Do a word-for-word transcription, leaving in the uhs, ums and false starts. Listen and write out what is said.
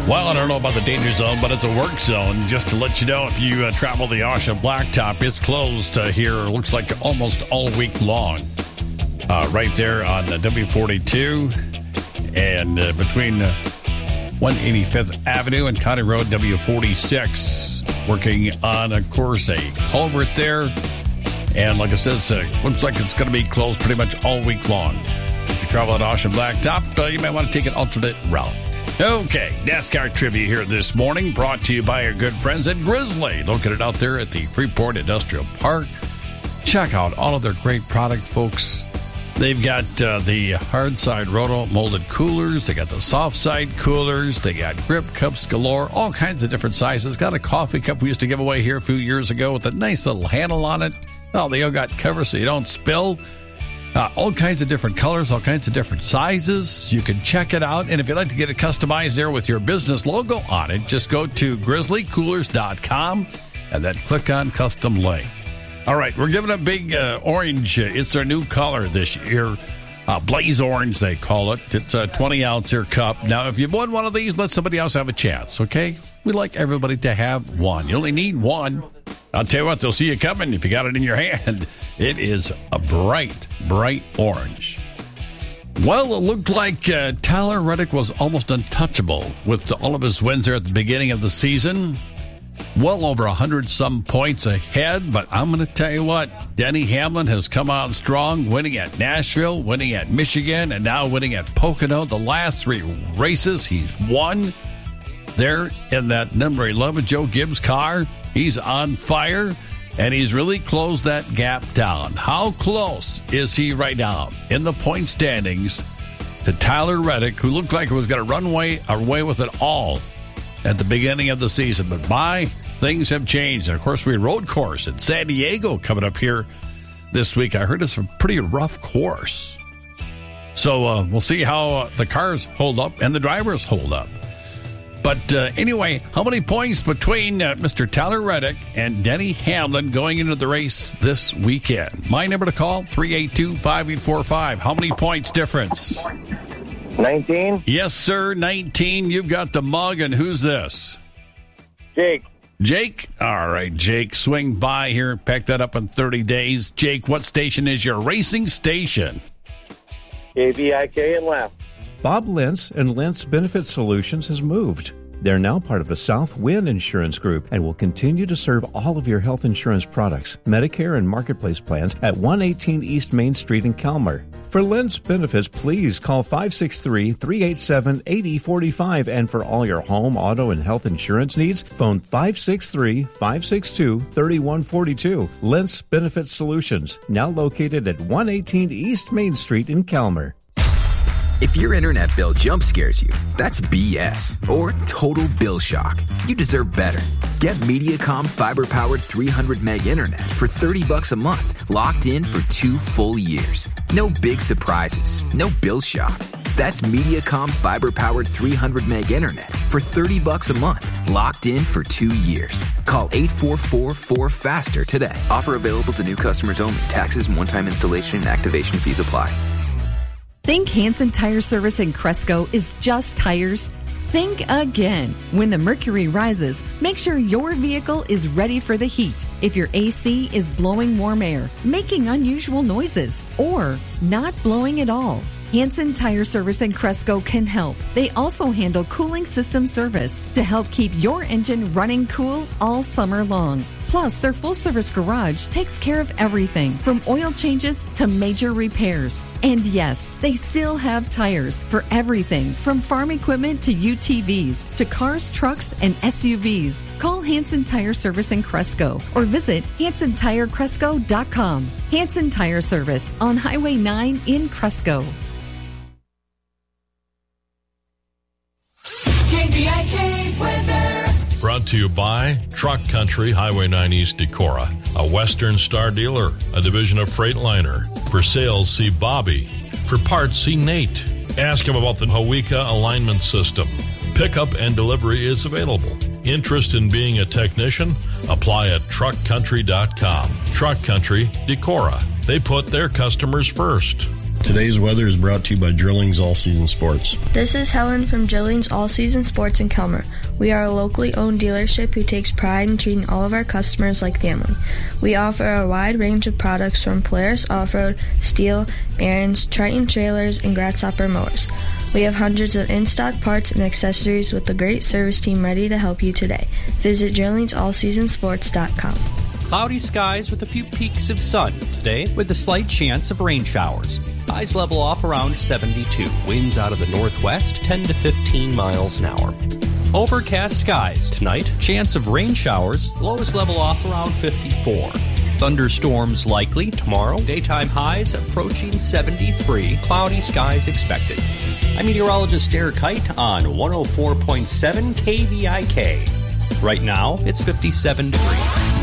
Well, I don't know about the danger zone, but it's a work zone. Just to let you know, if you uh, travel the Oshawa Blacktop, it's closed uh, here, looks like almost all week long. Uh, right there on uh, W forty-two and uh, between uh, one eighty-fifth Avenue and County Road W forty-six. Working on, of course, a culvert there. And like I said, it uh, looks like it's going to be closed pretty much all week long. If you travel at Oshawa Blacktop, uh, you might want to take an alternate route. Okay, NASCAR trivia here this morning, brought to you by our good friends at Grizzly, located out there at the Freeport Industrial Park. Check out all of their great product, folks. They've got uh, the hard side roto molded coolers. They got the soft side coolers. They got grip cups galore, all kinds of different sizes. Got a coffee cup we used to give away here a few years ago with a nice little handle on it. Oh, they all got covers so you don't spill. Uh, all kinds of different colors, all kinds of different sizes. You can check it out. And if you'd like to get it customized there with your business logo on it, just go to grizzly coolers dot com and then click on custom link. All right, we're giving a big uh, orange. It's their new color this year. Uh, Blaze Orange, they call it. It's a twenty ounce cup. Now, if you've won one of these, let somebody else have a chance, okay? We like everybody to have one. You only need one. I'll tell you what, they'll see you coming if you got it in your hand. It is a bright, bright orange. Well, it looked like uh, Tyler Reddick was almost untouchable with all of his wins there at the beginning of the season. Well over one hundred some points ahead, but I'm going to tell you what, Denny Hamlin has come out strong, winning at Nashville, winning at Michigan, and now winning at Pocono. The last three races he's won there in that number eleven Joe Gibbs car. He's on fire, and he's really closed that gap down. How close is he right now in the point standings to Tyler Reddick, who looked like he was going to run away, away with it all at the beginning of the season? But my, things have changed. And of course, we road course at San Diego coming up here this week. I heard it's a pretty rough course. So uh, we'll see how uh, the cars hold up and the drivers hold up. But uh, anyway, how many points between uh, Mister Tyler Reddick and Denny Hamlin going into the race this weekend? My number to call, three eight two, five eight four five. How many points difference? nineteen? Yes, sir, nineteen. You've got the mug, and who's this? Jake. Jake? All right, Jake, swing by here. Pack that up in thirty days. Jake, what station is your racing station? K V I K and left. Bob Lentz and Lentz Benefit Solutions has moved. They're now part of the South Wind Insurance Group and will continue to serve all of your health insurance products, Medicare and Marketplace plans at one eighteen East Main Street in Calmer. For Lentz Benefits, please call five six three, three eight seven, eight zero four five. And for all your home, auto, and health insurance needs, phone five six three, five six two, three one four two. Lentz Benefit Solutions, now located at one eighteen East Main Street in Calmer. If your internet bill jump scares you, that's B S or total bill shock. You deserve better. Get Mediacom fiber-powered three hundred meg internet for thirty bucks a month, locked in for two full years. No big surprises, no bill shock. That's Mediacom fiber-powered three hundred meg internet for thirty bucks a month, locked in for two years. Call eight four four, four faster today. Offer available to new customers only. Taxes and one-time installation and activation fees apply. Think Hansen Tire Service in Cresco is just tires? Think again. When the mercury rises, make sure your vehicle is ready for the heat. If your A C is blowing warm air, making unusual noises, or not blowing at all, Hansen Tire Service in Cresco can help. They also handle cooling system service to help keep your engine running cool all summer long. Plus, their full-service garage takes care of everything from oil changes to major repairs. And yes, they still have tires for everything from farm equipment to U T Vs to cars, trucks, and S U Vs. Call Hansen Tire Service in Cresco or visit hansen tire cresco dot com. Hansen Tire Service on Highway nine in Cresco. K V I K weather. Brought to you by Truck Country, Highway nine East Decorah, a Western Star dealer, a division of Freightliner. For sales, see Bobby. For parts, see Nate. Ask him about the Hawika alignment system. Pickup and delivery is available. Interest in being a technician? Apply at truck country dot com. Truck Country, Decorah. They put their customers first. Today's weather is brought to you by Drillings All Season Sports. This is Helen from Drillings All Season Sports in Kelmer. We are a locally owned dealership who takes pride in treating all of our customers like family. We offer a wide range of products from Polaris Off-Road, Steel, Aaron's, Triton trailers, and Grasshopper mowers. We have hundreds of in-stock parts and accessories with a great service team ready to help you today. Visit drillings all season sports dot com. Cloudy skies with a few peaks of sun today with a slight chance of rain showers. Highs level off around seventy-two. Winds out of the northwest ten to fifteen miles an hour. Overcast skies tonight. Chance of rain showers. Lows level off around fifty-four. Thunderstorms likely tomorrow. Daytime highs approaching seventy-three. Cloudy skies expected. I'm meteorologist Derek Kite on one oh four point seven K V I K. Right now, it's fifty-seven degrees.